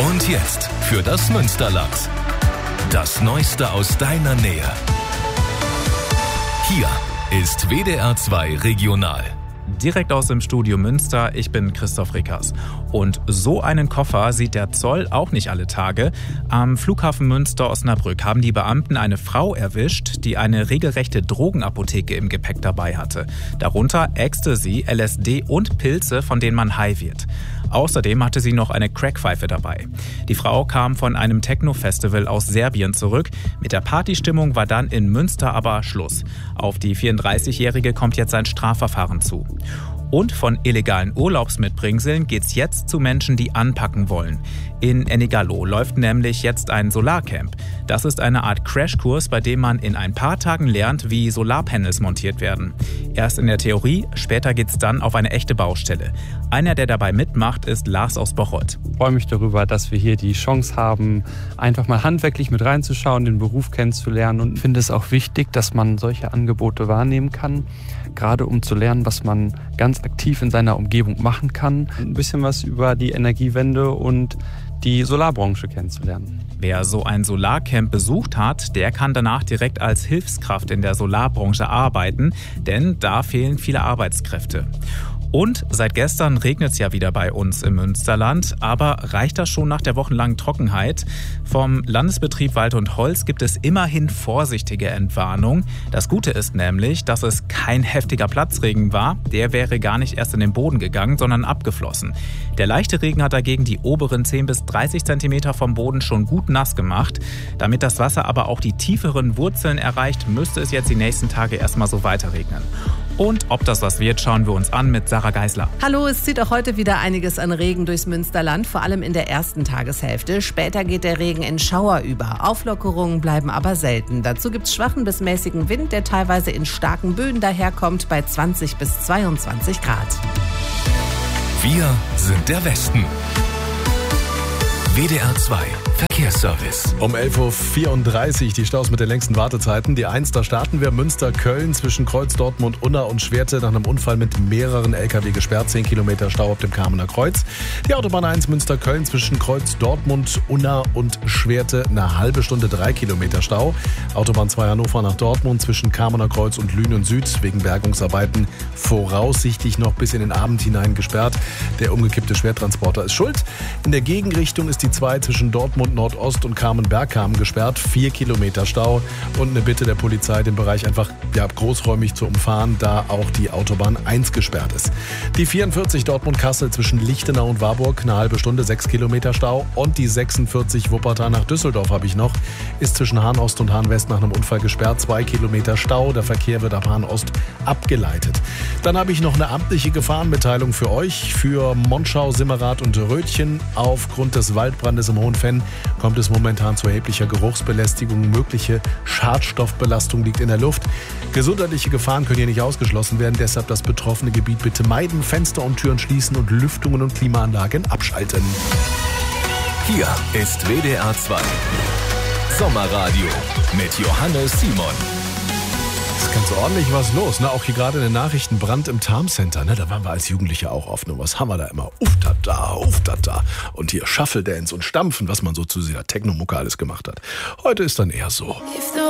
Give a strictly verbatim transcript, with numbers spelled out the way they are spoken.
Und jetzt für das Münsterland. Das Neueste aus deiner Nähe. Hier ist W D R zwei Regional. Direkt aus dem Studio Münster, ich bin Christoph Rickers. Und so einen Koffer sieht der Zoll auch nicht alle Tage. Am Flughafen Münster-Osnabrück haben die Beamten eine Frau erwischt, die eine regelrechte Drogenapotheke im Gepäck dabei hatte. Darunter Ecstasy, L S D und Pilze, von denen man high wird. Außerdem hatte sie noch eine Crackpfeife dabei. Die Frau kam von einem Techno-Festival aus Serbien zurück. Mit der Partystimmung war dann in Münster aber Schluss. Auf die vierunddreißigjährige kommt jetzt ein Strafverfahren zu. Und von illegalen Urlaubsmitbringseln geht's jetzt zu Menschen, die anpacken wollen. In Ennigerloh läuft nämlich jetzt ein Solarcamp. Das ist eine Art Crashkurs, bei dem man in ein paar Tagen lernt, wie Solarpanels montiert werden. Erst in der Theorie, später geht's dann auf eine echte Baustelle. Einer, der dabei mitmacht, ist Lars aus Bocholt. Ich freue mich darüber, dass wir hier die Chance haben, einfach mal handwerklich mit reinzuschauen, den Beruf kennenzulernen, und finde es auch wichtig, dass man solche Angebote wahrnehmen kann, gerade um zu lernen, was man ganz aktiv in seiner Umgebung machen kann. Ein bisschen was über die Energiewende und die Solarbranche kennenzulernen. Wer so ein Solarcamp besucht hat, der kann danach direkt als Hilfskraft in der Solarbranche arbeiten, denn da fehlen viele Arbeitskräfte. Und seit gestern regnet es ja wieder bei uns im Münsterland. Aber reicht das schon nach der wochenlangen Trockenheit? Vom Landesbetrieb Wald und Holz gibt es immerhin vorsichtige Entwarnung. Das Gute ist nämlich, dass es kein heftiger Platzregen war. Der wäre gar nicht erst in den Boden gegangen, sondern abgeflossen. Der leichte Regen hat dagegen die oberen zehn bis dreißig Zentimeter vom Boden schon gut nass gemacht. Damit das Wasser aber auch die tieferen Wurzeln erreicht, müsste es jetzt die nächsten Tage erstmal so weiter regnen. Und ob das was wird, schauen wir uns an mit Sarah Geisler. Hallo, es zieht auch heute wieder einiges an Regen durchs Münsterland, vor allem in der ersten Tageshälfte. Später geht der Regen in Schauer über. Auflockerungen bleiben aber selten. Dazu gibt es schwachen bis mäßigen Wind, der teilweise in starken Böen daherkommt, bei zwanzig bis zweiundzwanzig Grad. Wir sind der Westen. W D R zwei Verkehrsservice. Um elf Uhr vierunddreißig die Staus mit den längsten Wartezeiten. Die eins, da starten wir Münster-Köln zwischen Kreuz, Dortmund, Unna und Schwerte nach einem Unfall mit mehreren L K W gesperrt. zehn Kilometer Stau auf dem Kamener Kreuz. Die Autobahn eins Münster-Köln zwischen Kreuz, Dortmund, Unna und Schwerte eine halbe Stunde, drei Kilometer Stau. Autobahn zwei Hannover nach Dortmund zwischen Kamener Kreuz und Lünen Süd wegen Bergungsarbeiten voraussichtlich noch bis in den Abend hinein gesperrt. Der umgekippte Schwertransporter ist schuld. In der Gegenrichtung ist die zwei zwischen Dortmund Nordost und Kamen-Bergkamen gesperrt. Vier Kilometer Stau und eine Bitte der Polizei, den Bereich einfach ja, großräumig zu umfahren, da auch die Autobahn eins gesperrt ist. Die vierundvierzig Dortmund-Kassel zwischen Lichtenau und Warburg, eine halbe Stunde, sechs Kilometer Stau. Und die sechsundvierzig Wuppertal nach Düsseldorf habe ich noch, ist zwischen Hahn-Ost und Hahn-West nach einem Unfall gesperrt. Zwei Kilometer Stau, der Verkehr wird ab Hahn-Ost abgeleitet. Dann habe ich noch eine amtliche Gefahrenmitteilung für euch, für Monschau, Simmerath und Rötchen. Aufgrund des Waldbrandes im Hohenfenn kommt es momentan zu erheblicher Geruchsbelästigung. Mögliche Schadstoffbelastung liegt in der Luft. Gesundheitliche Gefahren können hier nicht ausgeschlossen werden. Deshalb das betroffene Gebiet bitte meiden, Fenster und Türen schließen und Lüftungen und Klimaanlagen abschalten. Hier ist W D R zwei Sommerradio mit Johannes Simon. Es ist ganz ordentlich was los, ne? Auch hier gerade in den Nachrichten Brand im Tarmcenter, ne? Da waren wir als Jugendliche auch oft. Nur was haben wir da immer? Uftata, uftata. Und hier Shuffle Dance und Stampfen, was man so zu dieser Techno-Mucke alles gemacht hat. Heute ist dann eher so.